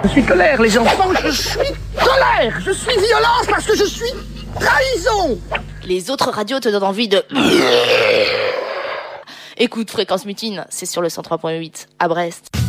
Je suis colère, les enfants, je suis colère. Je suis violence parce que je suis trahison. Les autres radios te donnent envie de... Écoute Fréquence Mutine, c'est sur le 103.8 à Brest.